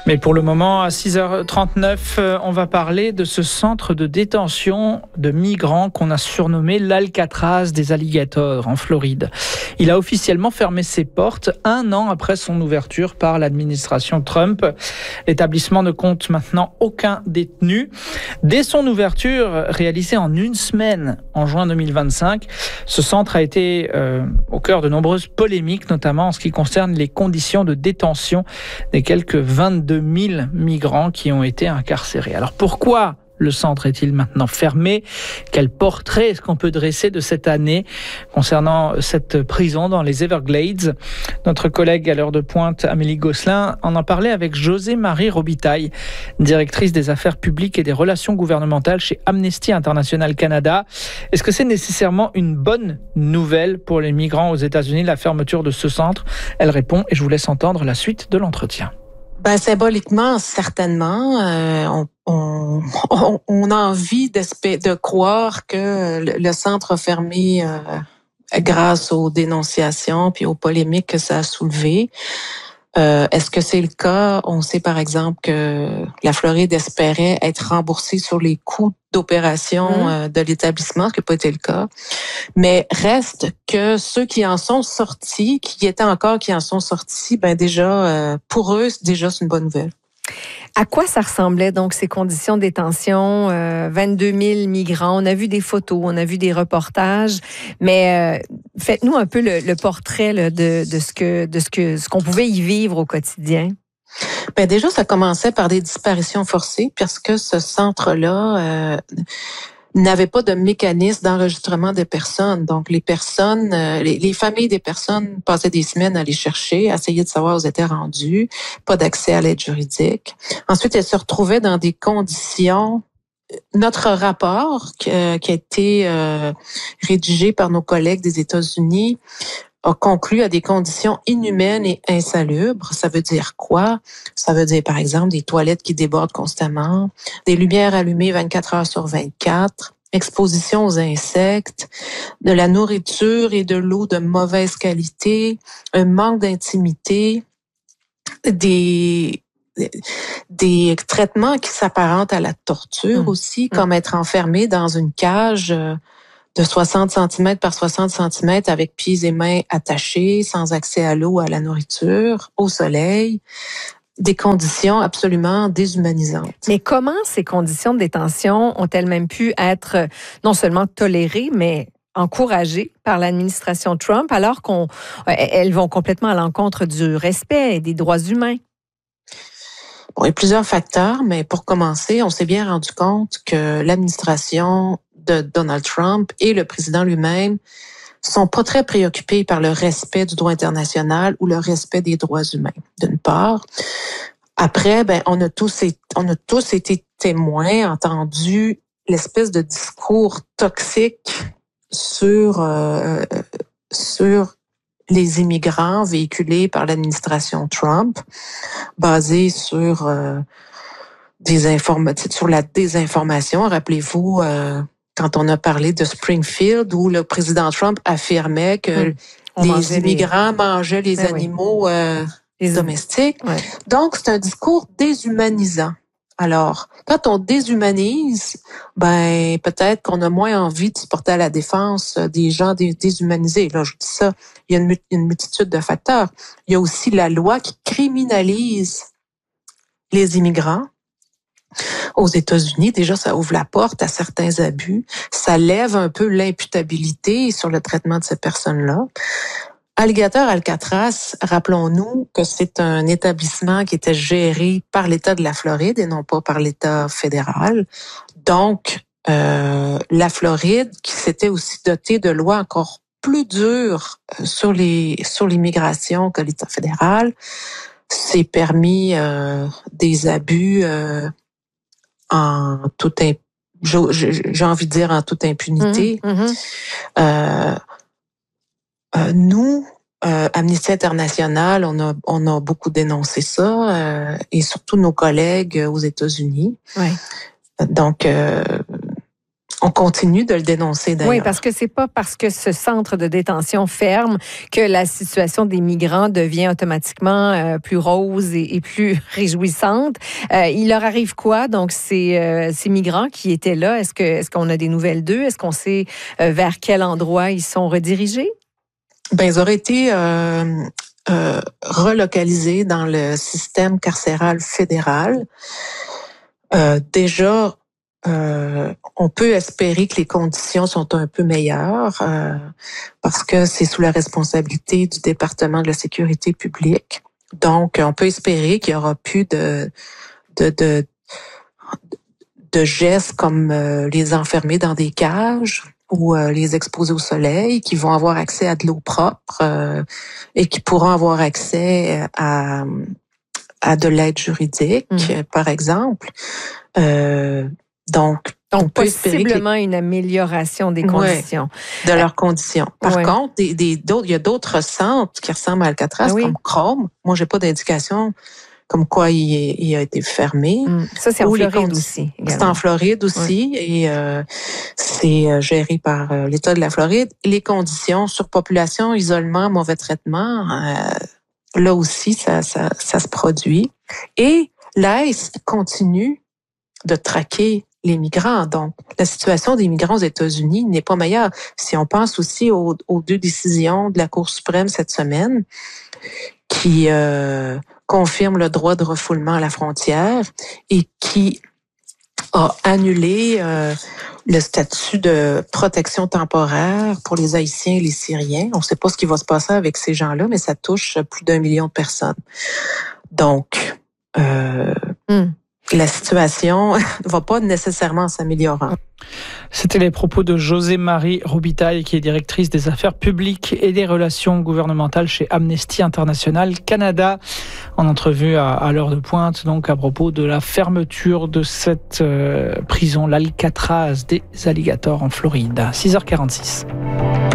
Mais pour le moment, à 6h39, on va parler de ce centre de détention de migrants qu'on a surnommé l'Alcatraz des alligators en Floride. Il a officiellement fermé ses portes 1 an après son ouverture par l'administration Trump. L'établissement ne compte maintenant aucun détenu. Dès son ouverture, réalisée en 1 semaine, en juin 2025, ce centre a été au cœur de nombreuses polémiques, notamment en ce qui concerne les conditions de détention des quelques 22 000 migrants qui ont été incarcérés. Alors pourquoi le centre est-il maintenant fermé? Quel portrait est-ce qu'on peut dresser de cette année concernant cette prison dans les Everglades? Notre collègue à l'heure de pointe, Amélie Gosselin, en parlait avec José-Marie Robitaille, directrice des affaires publiques et des relations gouvernementales chez Amnesty International Canada. Est-ce que c'est nécessairement une bonne nouvelle pour les migrants aux États-Unis, la fermeture de ce centre? Elle répond et je vous laisse entendre la suite de l'entretien. Symboliquement, certainement, on a envie de croire que le centre a fermé grâce aux dénonciations puis aux polémiques que ça a soulevées. Est-ce que c'est le cas? On sait par exemple que la Floride espérait être remboursée sur les coûts d'opération de l'établissement, ce qui n'a pas été le cas. Mais reste que ceux qui en sont sortis, qui en sont sortis, déjà, pour eux, déjà, c'est une bonne nouvelle. À quoi ça ressemblait donc ces conditions de détention? 22 000 migrants, on a vu des photos, on a vu des reportages, mais faites-nous un peu le portrait là, de ce qu'on pouvait y vivre au quotidien. Déjà, ça commençait par des disparitions forcées, parce que ce centre-là n'avait pas de mécanisme d'enregistrement des personnes. Donc, les personnes, les familles des personnes passaient des semaines à les chercher, à essayer de savoir où elles étaient rendues, pas d'accès à l'aide juridique. Ensuite, elles se retrouvaient dans des conditions. Notre rapport, qui a été rédigé par nos collègues des États-Unis, a conclu à des conditions inhumaines et insalubres. Ça veut dire quoi? Ça veut dire, par exemple, des toilettes qui débordent constamment, des lumières allumées 24 heures sur 24, exposition aux insectes, de la nourriture et de l'eau de mauvaise qualité, un manque d'intimité, des traitements qui s'apparentent à la torture aussi, comme être enfermé dans une cage de 60 cm par 60 cm avec pieds et mains attachés, sans accès à l'eau, à la nourriture, au soleil. Des conditions absolument déshumanisantes. Mais comment ces conditions de détention ont-elles même pu être non seulement tolérées, mais encouragées par l'administration Trump, alors qu'elles vont complètement à l'encontre du respect et des droits humains? Bon, il y a plusieurs facteurs, mais pour commencer, on s'est bien rendu compte que l'administration de Donald Trump et le président lui-même sont pas très préoccupés par le respect du droit international ou le respect des droits humains, d'une part. Après, on a tous été témoins, entendu l'espèce de discours toxique sur les immigrants véhiculés par l'administration Trump, basé sur sur la désinformation. Rappelez-vous, quand on a parlé de Springfield, où le président Trump affirmait que les immigrants mangeaient les animaux domestiques. Ouais. Donc, c'est un discours déshumanisant. Alors, quand on déshumanise, peut-être qu'on a moins envie de se porter à la défense des gens déshumanisés. Là, je dis ça, il y a une multitude de facteurs. Il y a aussi la loi qui criminalise les immigrants. Aux États-Unis, déjà, ça ouvre la porte à certains abus. Ça lève un peu l'imputabilité sur le traitement de ces personnes-là. Alligator Alcatraz, rappelons-nous que c'est un établissement qui était géré par l'État de la Floride et non pas par l'État fédéral. Donc, la Floride, qui s'était aussi dotée de lois encore plus dures sur l'immigration que l'État fédéral, s'est permis des abus en toute j'ai envie de dire en toute impunité. Nous, Amnesty International, on a beaucoup dénoncé ça, et surtout nos collègues aux États-Unis. Ouais. Donc, on continue de le dénoncer d'ailleurs. Oui, parce que c'est pas parce que ce centre de détention ferme que la situation des migrants devient automatiquement plus rose et plus réjouissante. Il leur arrive quoi, donc, ces migrants qui étaient là? Est-ce qu'on a des nouvelles d'eux? Est-ce qu'on sait vers quel endroit ils sont redirigés? Ben, ils auraient été relocalisés dans le système carcéral fédéral. Déjà, on peut espérer que les conditions sont un peu meilleures parce que c'est sous la responsabilité du département de la sécurité publique. Donc, on peut espérer qu'il y aura plus de gestes comme les enfermer dans des cages ou les exposer au soleil, qui vont avoir accès à de l'eau propre et qui pourront avoir accès à de l'aide juridique, par exemple. Donc possiblement une amélioration des conditions. De leurs conditions. Par contre, il y a d'autres centres qui ressemblent à Alcatraz, comme Chrome. Moi, j'ai pas d'indication comme quoi il a été fermé. Ça, c'est en Floride aussi. C'est en Floride aussi et c'est géré par l'État de la Floride. Les conditions, surpopulation, isolement, mauvais traitement, là aussi, ça se produit. Et l'ICE continue de traquer les migrants. Donc, la situation des migrants aux États-Unis n'est pas meilleure. Si on pense aussi aux 2 décisions de la Cour suprême cette semaine qui confirment le droit de refoulement à la frontière et qui a annulé le statut de protection temporaire pour les Haïtiens et les Syriens. On ne sait pas ce qui va se passer avec ces gens-là, mais ça touche plus d'1 million de personnes. Donc, la situation ne va pas nécessairement s'améliorer. C'était les propos de José-Marie Robitaille, qui est directrice des affaires publiques et des relations gouvernementales chez Amnesty International Canada, en entrevue à l'heure de pointe, donc à propos de la fermeture de cette prison, l'Alcatraz des alligators en Floride. 6h46.